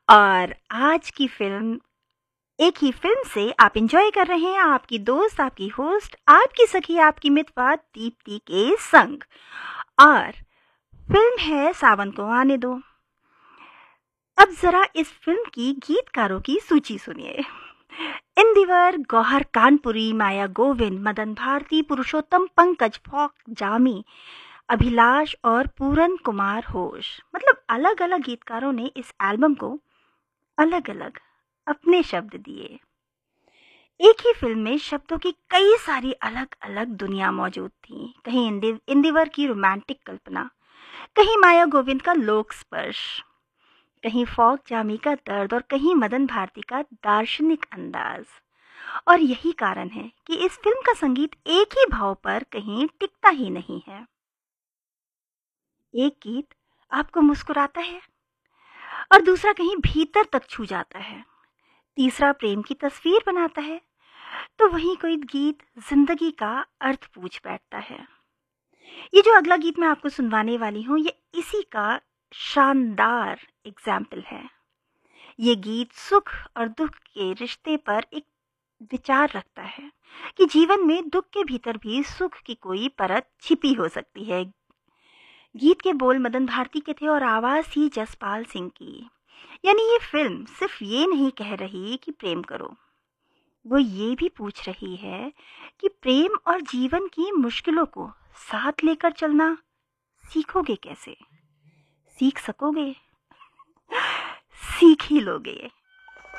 और आज की फिल्म एक ही फिल्म से आप एंजॉय कर रहे हैं आपकी दोस्त, आपकी होस्ट, आपकी सखी, आपकी मितवाद दीप्ति के संग। और फिल्म है सावन को आने दो। अब जरा इस फिल्म की गीतकारों की सूची सुनिए। इंदिवर, गौहर कानपुरी, माया गोविंद, मदन भारती, पुरुषोत्तम पंकज, फॉक जामी, अभिलाष और पूरन कुमार होश। मतलब अलग अलग गीतकारों ने इस एल्बम को अलग अलग अपने शब्द दिए। एक ही फिल्म में शब्दों की कई सारी अलग अलग दुनिया मौजूद थी। कहीं इंदिवर की रोमांटिक कल्पना, कहीं माया गोविंद का लोक स्पर्श, कहीं फॉक जामी का दर्द और कहीं मदन भारती का दार्शनिक अंदाज। और यही कारण है कि इस फिल्म का संगीत एक ही भाव पर कहीं टिकता ही नहीं है। एक गीत आपको मुस्कुराता है और दूसरा कहीं भीतर तक छू जाता है। तीसरा प्रेम की तस्वीर बनाता है, तो वहीं कोई गीत जिंदगी का अर्थ पूछ बैठता है। ये जो अगला गीत मैं आपको सुनवाने वाली हूँ, ये इसी का शानदार एग्जाम्पल है। ये गीत सुख और दुख के रिश्ते पर एक विचार रखता है कि जीवन में दुख के भीतर भी सुख की कोई परत छिपी हो सकती है। गीत के बोल मदन भारती के थे और आवाज थी जसपाल सिंह की। यानी ये फिल्म सिर्फ ये नहीं कह रही कि प्रेम करो, वो ये भी पूछ रही है कि प्रेम और जीवन की मुश्किलों को साथ लेकर चलना सीखोगे कैसे? सीख सकोगे? सीख ही लोगे।